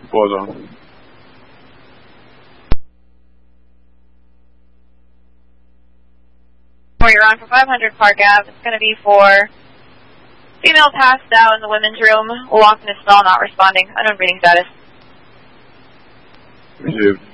Pause on. You're on for 500 Park Ave. It's going to be for female passed out in the women's room. Locked in a stall, not responding. Unknown breathing status. Received.